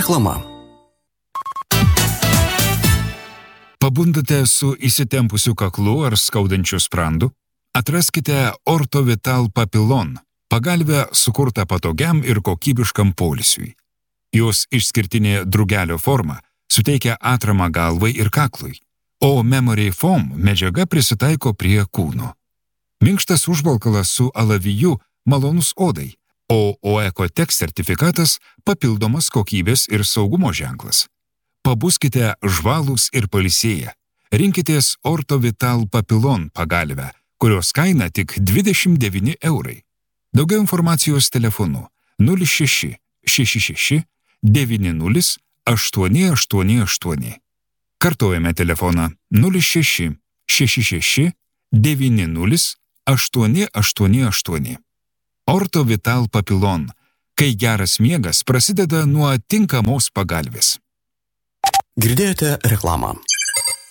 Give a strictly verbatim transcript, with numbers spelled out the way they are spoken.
Reklama. Pabundate su įsitempusiu kaklu ar skaudančiu sprandu? Atraskite Orthovital Papillon, pagalvę sukurtą patogiam ir kokybiškam poilsiui. Jos išskirtinė drugelio forma suteikia atramą galvai ir kaklui, o Memory Foam medžiaga prisitaiko prie kūno. Minkštas užvalkalas su alaviju malonus odai, o OECOTEX sertifikatas papildomas kokybės ir saugumo ženklas. Pabuskite žvalūs ir pailsėję. Rinkitės Orthovital Papillon pagalvę, kurios kaina tik dvidešimt devyni eurai. Daugiau informacijos telefonu nulis šeši šeši šeši devyni nulis aštuoni aštuoni aštuoni. Kartojame telefoną nulis šeši šeši šeši devyni nulis aštuoni aštuoni aštuoni. Orthovital Papillon, kai geras miegas prasideda nuo tinkamos pagalvės. Girdėjote reklamą.